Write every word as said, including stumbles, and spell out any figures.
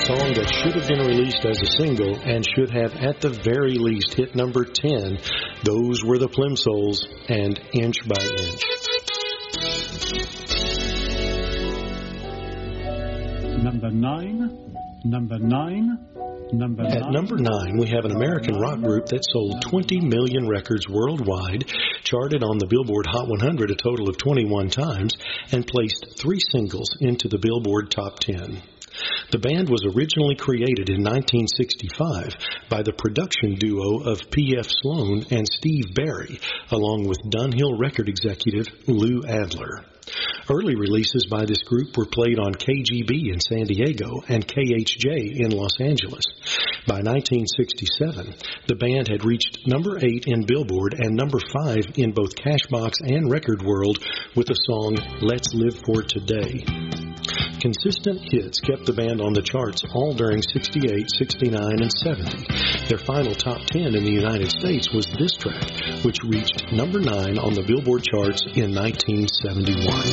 song that should have been released as a single and should have at the very least hit number ten. Those were the Plimsouls and Inch by Inch. Number nine, number nine, number nine. At number nine, we have an American rock group that sold twenty million records worldwide, charted on the Billboard Hot one hundred a total of twenty-one times, and placed three singles into the Billboard Top ten. The band was originally created in nineteen sixty-five by the production duo of P F Sloan and Steve Barry, along with Dunhill record executive Lou Adler. Early releases by this group were played on K G B in San Diego and K H J in Los Angeles. By nineteen sixty-seven, the band had reached number eight in Billboard and number five in both Cashbox and Record World with the song Let's Live for Today. Consistent hits kept the band on the charts all during sixty-eight, sixty-nine, and seventy. Their final top ten in the United States was this track, which reached number nine on the Billboard charts in nineteen seventy-one.